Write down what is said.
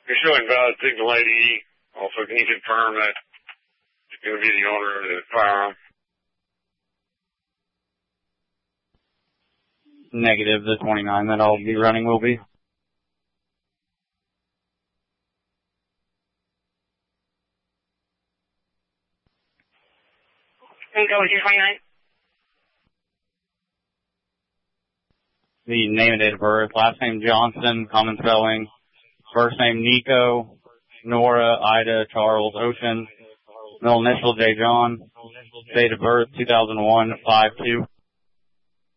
You're showing valid signal ID. Also, can you confirm that you're going to be the owner of the firearm? Negative, the 29 that I'll be running will be. And go with your 29. The name and date of birth, last name Johnson, common spelling, first name Nico, Nora, Ida, Charles, Ocean, middle initial J. John, date of birth 2001, 5/2.